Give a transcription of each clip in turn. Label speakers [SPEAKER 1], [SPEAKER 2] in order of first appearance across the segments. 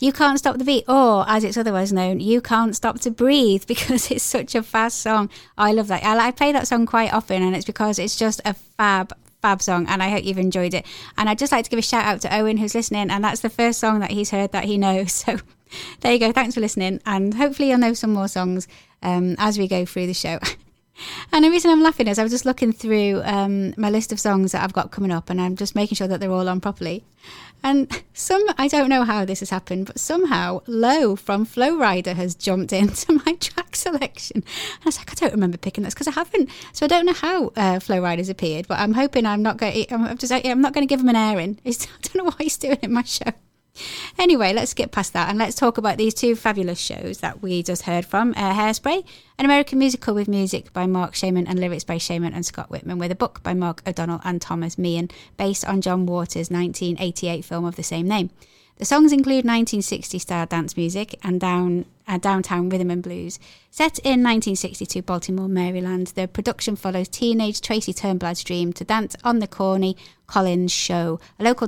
[SPEAKER 1] You Can't Stop the Beat, or as it's otherwise known, You Can't Stop to Breathe, because it's such a fast song. I love that. I play that song quite often, and it's because it's just a fab song, and I hope you've enjoyed it. And I'd just like to give a shout out to Owen, who's listening, and that's the first song that he's heard that he knows. So there you go. Thanks for listening, and hopefully you'll know some more songs as we go through the show. And the reason I'm laughing is I was just looking through my list of songs that I've got coming up, and I'm just making sure that they're all on properly. And I don't know how this has happened, but somehow Low from Flow Rider has jumped into my track selection. And I was like, I don't remember picking this because I haven't. So I don't know how Flow Rider's appeared, but I'm hoping I'm not going to give him an airing. I don't know why he's doing it in my show. Anyway, let's get past that and let's talk about these two fabulous shows that we just heard from. Hairspray, an American musical with music by Mark Shaman and lyrics by Shaman and Scott Whitman, with a book by Mark O'Donnell and Thomas Meehan, based on John Waters' 1988 film of the same name. The songs include 1960s-style dance music and downtown rhythm and blues. Set in 1962 Baltimore, Maryland, the production follows teenage Tracy Turnblad's dream to dance on the Corny Collins Show, a local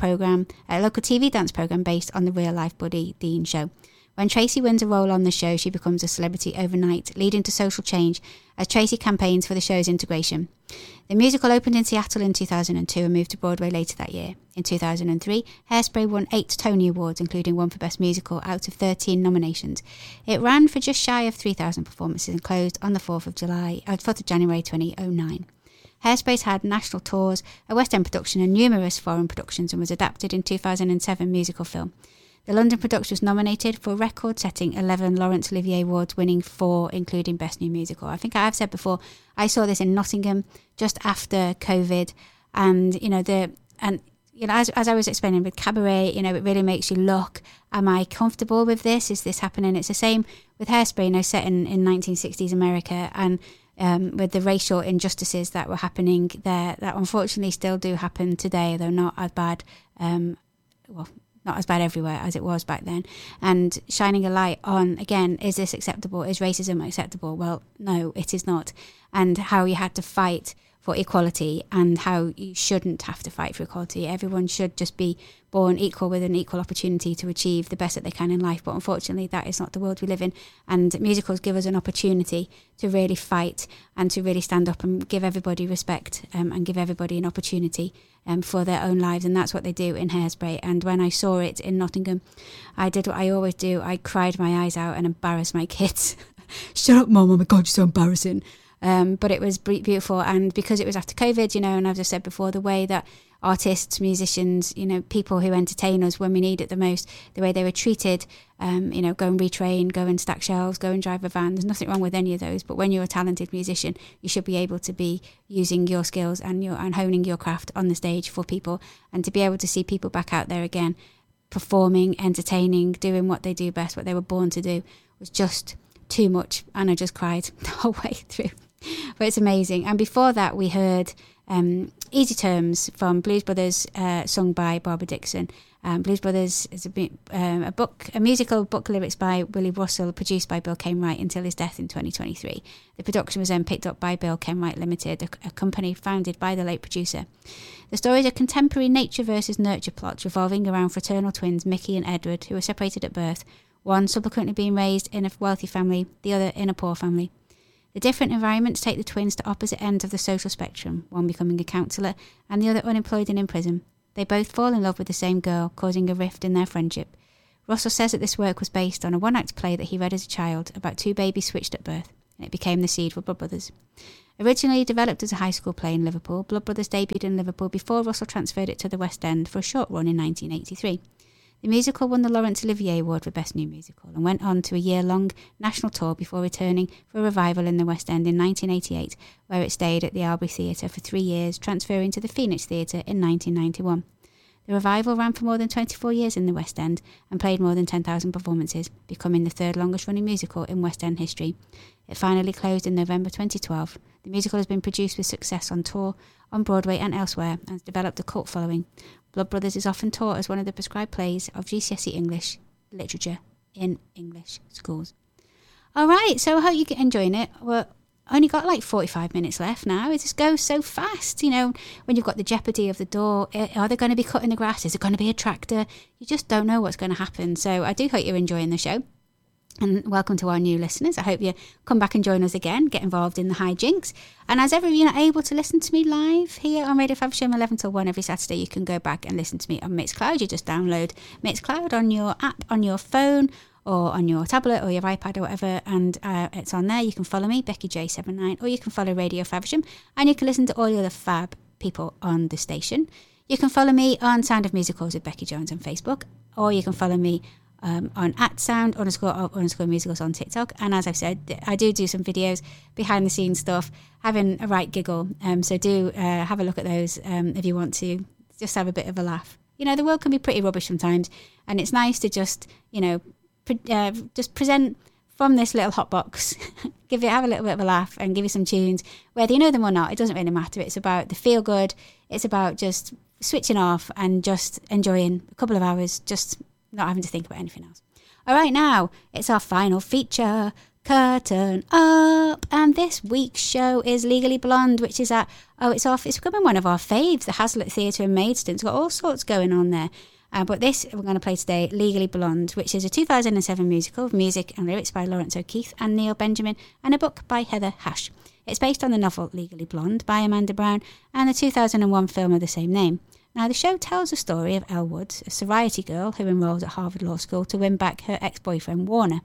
[SPEAKER 1] TV dance program based on the real-life Buddy Dean show. When Tracy wins a role on the show, she becomes a celebrity overnight, leading to social change as Tracy campaigns for the show's integration. The musical opened in Seattle in 2002 and moved to Broadway later that year. In 2003, Hairspray won 8 Tony Awards, including one for Best Musical, out of 13 nominations. It ran for just shy of 3,000 performances and closed on the 4th of January 2009. Hairspray's had national tours, a West End production and numerous foreign productions, and was adapted in 2007 musical film. The London production was nominated for a record-setting 11 Laurence Olivier Awards, winning 4, including Best New Musical. I think I've said before, I saw this in Nottingham just after COVID, and as I was explaining with Cabaret, it really makes you look, am I comfortable with this? Is this happening? It's the same with Hairspray, set in 1960s America, and with the racial injustices that were happening there, that unfortunately still do happen today, though not as bad, not as bad everywhere as it was back then. And shining a light on, again, is this acceptable? Is racism acceptable? Well, no, it is not. And how you had to fight for equality, and how you shouldn't have to fight for equality. Everyone should just be born equal with an equal opportunity to achieve the best that they can in life. But unfortunately, that is not the world we live in. And musicals give us an opportunity to really fight and to really stand up and give everybody respect, and give everybody an opportunity for their own lives. And that's what they do in Hairspray. And when I saw it in Nottingham, I did what I always do. I cried my eyes out and embarrassed my kids. Shut up, Mum. Oh my God, you're so embarrassing. But it was beautiful, and because it was after COVID, and I've just said before, the way that artists, musicians, people who entertain us when we need it the most, the way they were treated, go and retrain, go and stack shelves, go and drive a van. There's nothing wrong with any of those, but when you're a talented musician, you should be able to be using your skills and honing your craft on the stage for people, and to be able to see people back out there again, performing, entertaining, doing what they do best, what they were born to do, was just too much, and I just cried the whole way through. But it's amazing. And before that, we heard Easy Terms from Blues Brothers, sung by Barbara Dixon. Blues Brothers is a musical book lyrics by Willie Russell, produced by Bill Kenwright until his death in 2023. The production was then picked up by Bill Kenwright Limited, a company founded by the late producer. The story is a contemporary nature versus nurture plot revolving around fraternal twins Mickey and Edward, who were separated at birth, one subsequently being raised in a wealthy family, the other in a poor family. The different environments take the twins to opposite ends of the social spectrum, one becoming a counsellor and the other unemployed and in prison. They both fall in love with the same girl, causing a rift in their friendship. Russell says that this work was based on a one-act play that he read as a child about 2 babies switched at birth, and it became the seed for Blood Brothers. Originally developed as a high school play in Liverpool, Blood Brothers debuted in Liverpool before Russell transferred it to the West End for a short run in 1983. The musical won the Laurence Olivier Award for Best New Musical and went on to a year-long national tour before returning for a revival in the West End in 1988, where it stayed at the Albury Theatre for 3 years, transferring to the Phoenix Theatre in 1991. The revival ran for more than 24 years in the West End and played more than 10,000 performances, becoming the 3rd longest-running musical in West End history. It finally closed in November 2012. The musical has been produced with success on tour, on Broadway and elsewhere, and has developed a cult following. Blood Brothers is often taught as one of the prescribed plays of GCSE English literature in English schools. All right, so I hope you're enjoying it. Well, only got like 45 minutes left now. It just goes so fast, when you've got the jeopardy of the door. Are they going to be cutting the grass? Is it going to be a tractor? You just don't know what's going to happen. So I do hope you're enjoying the show. And welcome to our new listeners. I hope you come back and join us again, get involved in the hijinks. And as ever, if you're not able to listen to me live here on Radio Faversham 11 till 1 every Saturday, you can go back and listen to me on Mixcloud. You just download Mixcloud on your app, on your phone, or on your tablet or your iPad or whatever, and it's on there. You can follow me, Becky J79, or you can follow Radio Faversham, and you can listen to all the other fab people on the station. You can follow me on Sound of Musicals with Becky Jones on Facebook, or you can follow me on @sound_of_musicals on TikTok. And as I've said, I do some videos, behind the scenes stuff, having a right giggle. So do have a look at those if you want to just have a bit of a laugh. The world can be pretty rubbish sometimes, and it's nice to just, just present from this little hot box, have a little bit of a laugh and give you some tunes, whether you know them or not. It doesn't really matter. It's about the feel good. It's about just switching off and just enjoying a couple of hours, just not having to think about anything else. All right, now it's our final feature, Curtain Up, and this week's show is Legally Blonde, which is it's becoming one of our faves, the Hazlitt Theatre in Maidstone. It's got all sorts going on there. But this we're going to play today, Legally Blonde, which is a 2007 musical with music and lyrics by Lawrence O'Keefe and Neil Benjamin, and a book by Heather Hash. It's based on the novel Legally Blonde by Amanda Brown and the 2001 film of the same name. Now, the show tells the story of Elle Woods, a sorority girl who enrolls at Harvard Law School to win back her ex-boyfriend, Warner.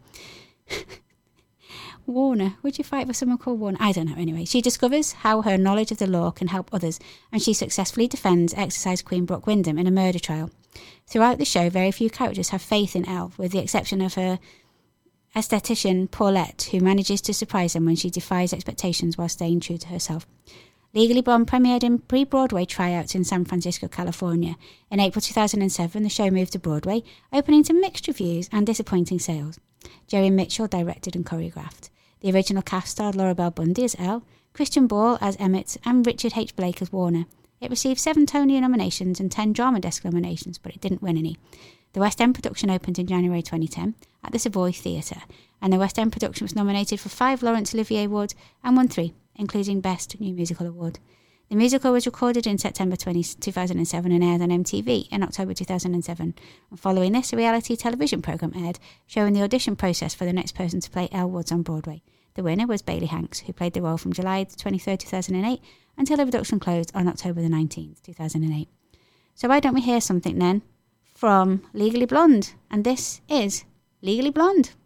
[SPEAKER 1] Warner? Would you fight for someone called Warner? I don't know. Anyway, she discovers how her knowledge of the law can help others, and she successfully defends Exercise Queen Brooke Wyndham in a murder trial. Throughout the show, very few characters have faith in Elle, with the exception of her esthetician, Paulette, who manages to surprise them when she defies expectations while staying true to herself. Legally Blonde premiered in pre-Broadway tryouts in San Francisco, California. In April 2007, the show moved to Broadway, opening to mixed reviews and disappointing sales. Jerry Mitchell directed and choreographed. The original cast starred Laura Bell Bundy as Elle, Christian Ball as Emmett, and Richard H. Blake as Warner. It received 7 Tony nominations and 10 Drama Desk nominations, but it didn't win any. The West End production opened in January 2010 at the Savoy Theatre, and the West End production was nominated for 5 Laurence Olivier Awards and won 3, including Best New Musical Award. The musical was recorded in September 2007 and aired on MTV in October 2007. And following this, a reality television programme aired, showing the audition process for the next person to play Elle Woods on Broadway. The winner was Bailey Hanks, who played the role from July 23, 2008, until the production closed on October the 19th, 2008. So why don't we hear something then from Legally Blonde? And this is Legally Blonde.